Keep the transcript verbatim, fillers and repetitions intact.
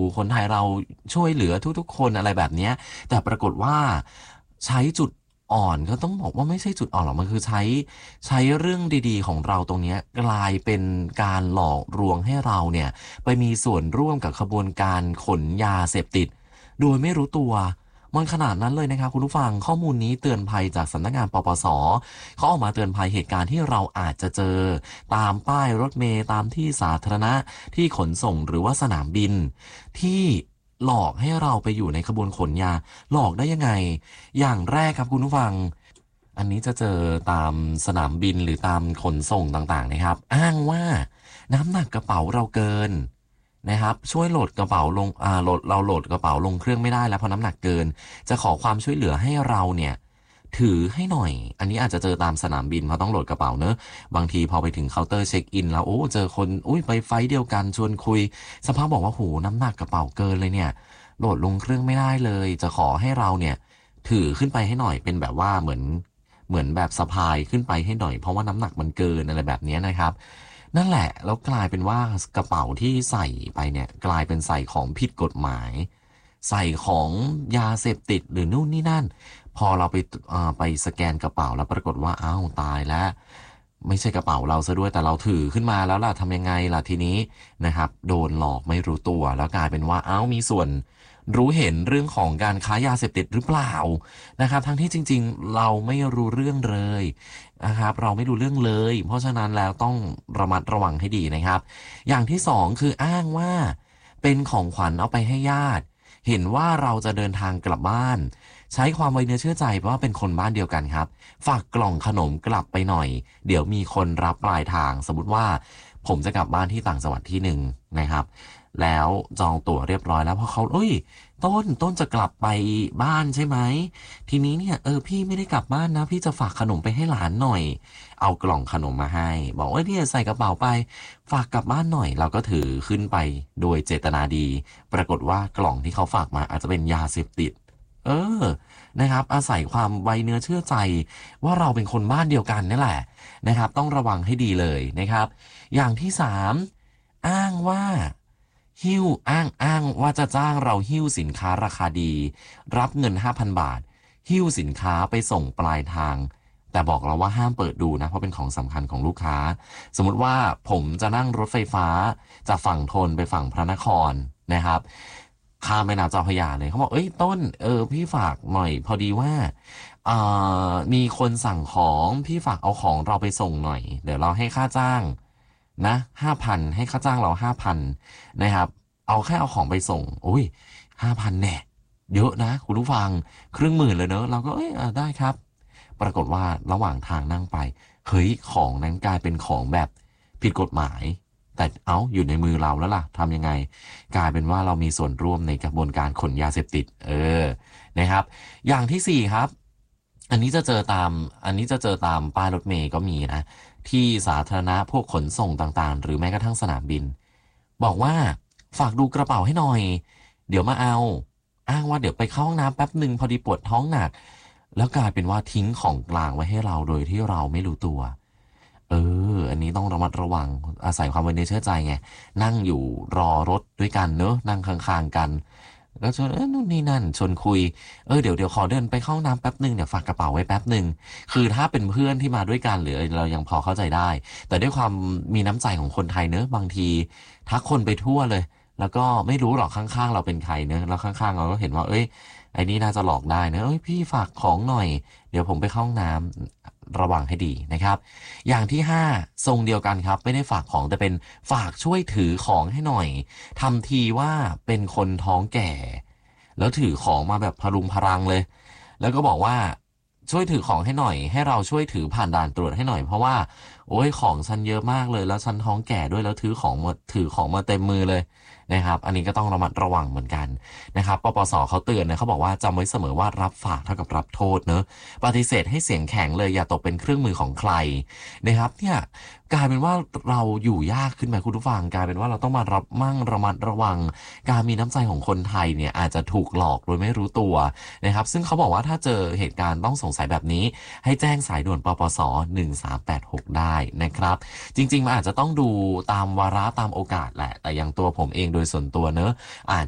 คนไทยเราช่วยเหลือทุกๆคนอะไรแบบนี้แต่ปรากฏว่าใช้จุดอ่อนก็ต้องบอกว่าไม่ใช่จุดอ่อนหรอกมันคือใช้ใช้เรื่องดีๆของเราตรงนี้กลายเป็นการหลอกลวงให้เราเนี่ยไปมีส่วนร่วมกับขบวนการขนยาเสพติดโดยไม่รู้ตัวมันขนาดนั้นเลยนะครับคุณผู้ฟังข้อมูลนี้เตือนภัยจากสำนักงานปปสเขาออกมาเตือนภัยเหตุการณ์ที่เราอาจจะเจอตามป้ายรถเมล์ตามที่สาธารณะที่ขนส่งหรือว่าสนามบินที่หลอกให้เราไปอยู่ในขบวนขนยาหลอกได้ยังไงอย่างแรกครับคุณผู้ฟังอันนี้จะเจอตามสนามบินหรือตามขนส่งต่างๆนะครับอ้างว่าน้ำหนักกระเป๋าเราเกินนะครับช่วยโหลดกระเป๋าลงอ่าโหลดเราโหลดกระเป๋าลงเครื่องไม่ได้แล้วเพราะน้ำหนักเกินจะขอความช่วยเหลือให้เราเนี่ยถือให้หน่อยอันนี้อาจจะเจอตามสนามบินเพราะต้องโหลดกระเป๋าเนอะบางทีพอไปถึงเคาน์เตอร์เช็คอินแล้วโอ้เจอคนอุ้ยไปไฟล์เดียวกันชวนคุยสภาพบอกว่าโหน้ำหนักกระเป๋าเกินเลยเนี่ยโหลดลงเครื่องไม่ได้เลยจะขอให้เราเนี่ยถือขึ้นไปให้หน่อยเป็นแบบว่าเหมือนเหมือนแบบสะพายขึ้นไปให้หน่อยเพราะว่าน้ำหนักมันเกินอะไรแบบนี้นะครับ นั่นแหละแล้วกลายเป็นว่ากระเป๋าที่ใส่ไปเนี่ยกลายเป็นใส่ของผิดกฎหมายใส่ของยาเสพติดหรือนู่นนี่นั่นพอเราไปเอ่อไปสแกนกระเป๋าแล้วปรากฏว่าอ้าวตายแล้วไม่ใช่กระเป๋าเราซะด้วยแต่เราถือขึ้นมาแล้วล่ะทำยังไงล่ะทีนี้นะครับโดนหลอกไม่รู้ตัวแล้วกลายเป็นว่าอ้าวมีส่วนรู้เห็นเรื่องของการค้ายาเสพติดหรือเปล่านะครับทั้งที่จริงๆเราไม่รู้เรื่องเลย นะครับเราไม่รู้เรื่องเลยเพราะฉะนั้นแล้วต้องระมัดระวังให้ดีนะครับอย่างที่สองคืออ้างว่าเป็นของขวัญเอาไปให้ญาติเห็นว่าเราจะเดินทางกลับบ้านใช้ความไว้เนื้อเชื่อใจว่าเป็นคนบ้านเดียวกันครับฝากกล่องขนมกลับไปหน่อยเดี๋ยวมีคนรับปลายทางสมมติว่าผมจะกลับบ้านที่ต่างจังหวัดที่หนึ่งนะครับแล้วจองตั๋วเรียบร้อยแล้วเพราะเขาเอ้ยต้นต้นจะกลับไปบ้านใช่ไหม ทีนี้เนี่ยเออพี่ไม่ได้กลับบ้านนะพี่จะฝากขนมไปให้หลานหน่อยเอากล่องขนมมาให้บอกว่าเนี่ยใส่กระเป๋าไปฝากกลับบ้านหน่อยเราก็ถือขึ้นไปโดยเจตนาดีปรากฏว่ากล่องที่เขาฝากมาอาจจะเป็นยาเสพติดเออนะครับอาศัยความไว้เนื้อเชื่อใจว่าเราเป็นคนบ้านเดียวกันนี่แหละนะครับต้องระวังให้ดีเลยนะครับอย่างที่สามอ้างว่าหิ้วอ้างอ้างว่าจะจ้างเราหิ้วสินค้าราคาดีรับเงินห้าพันบาท หิ้วสินค้าไปส่งปลายทางแต่บอกเราว่าห้ามเปิดดูนะเพราะเป็นของสำคัญของลูกค้าสมมุติว่าผมจะนั่งรถไฟฟ้าจากฝั่งธนไปฝั่งพระนครนะครับข้ามแม่น้ำเจ้าพระยาเลยเขาบอกเอ้ยต้นเออพี่ฝากหน่อยพอดีว่าเอ่อมีคนสั่งของพี่ฝากเอาของเราไปส่งหน่อยเดี๋ยวเราให้ค่าจ้างนะห้าพันให้ค่าจ้างเราห้าพันนะครับเอาแค่เอาของไปส่งโอ้ยห้าพันแน่ เยอะนะคุณผู้ฟังครึ่งหมื่นเลยเนอะเราก็เอ้ยอ่าได้ครับปรากฏว่าระหว่างทางนั่งไปเฮ้ยของนั้นกลายเป็นของแบบผิดกฎหมายแต่เอาอยู่ในมือเราแล้วล่ะทำยังไงกลายเป็นว่าเรามีส่วนร่วมในกระบวนการขนยาเสพติดเออนะครับอย่างที่สี่ครับอันนี้จะเจอตามอันนี้จะเจอตามป้ายรถเมล์ก็มีนะที่สาธารณะพวกขนส่งต่างๆหรือแม้กระทั่งสนามบินบอกว่าฝากดูกระเป๋าให้หน่อยเดี๋ยวมาเอา อ้างว่าเดี๋ยวไปเข้าห้องน้ำแป๊บหนึ่งพอดีปวดท้องหนักแล้วกลายเป็นว่าทิ้งของกลางไว้ให้เราโดยที่เราไม่รู้ตัวเอออันนี้ต้องระมัดระวังอาศัยความไว้เนื้อเชื่อใจไงนั่งอยู่รอรถด้วยกันเนอะนั่งข้างๆกันแล้วชวนเออนู่นนี่นั่นชวนคุยเออเดี๋ยวเดี๋ยวขอเดินไปเข้าห้องน้ำแป๊บหนึ่งเดี๋ยวฝากกระเป๋าไว้แป๊บหนึ่งคือถ้าเป็นเพื่อนที่มาด้วยกันหรือเรายังพอเข้าใจได้แต่ด้วยความมีน้ำใจของคนไทยเนอะบางทีทักคนไปทั่วเลย แล้วก็ไม่รู้หรอกข้างๆเราเป็นใครเนอะแล้วข้างๆเราก็เห็นว่าเอ้ยไอ้นี่น่าจะหลอกได้เนอะเอ้ยพี่ฝากของหน่อยเดี๋ยวผมไปเข้าห้องน้ำระวังให้ดีนะครับอย่างที่ห้าทรงเดียวกันครับไม่ได้ฝากของแต่เป็นฝากช่วยถือของให้หน่อยทำทีว่าเป็นคนท้องแก่แล้วถือของมาแบบพรุงพรังเลยแล้วก็บอกว่าช่วยถือของให้หน่อยให้เราช่วยถือผ่านด่านตรวจให้หน่อยเพราะว่าโอ้ยของฉันเยอะมากเลยแล้วฉันท้องแก่ด้วยแล้วถือของมาถือของมาเต็มมือเลย นะครับอันนี้ก็ต้องระมัดระวังเหมือนกันนะครับปปสเขาเตือนนะเขาบอกว่าจำไว้เสมอว่ารับฝากเท่ากับรับโทษเนอะปฏิเสธให้เสียงแข็งเลยอย่าตกเป็นเครื่องมือของใครนะครับเนี่ยกลายเป็นว่าเราอยู่ยากขึ้นไหมคุณผู้ฟังกลายเป็นว่าเราต้องมารับมั่งระมัดระวังการมีน้ำใจของคนไทยเนี่ยอาจจะถูกหลอกโดยไม่รู้ตัวนะครับซึ่งเขาบอกว่าถ้าเจอเหตุการณ์ต้องสงสัยแบบนี้ให้แจ้งสายด่วนปปสหนึ่งสามแปดหกได้นะครับจริงๆมันอาจจะต้องดูตามวาระตามโอกาสแหละแต่อย่างตัวผมเองโดยส่วนตัวเนอะอาจ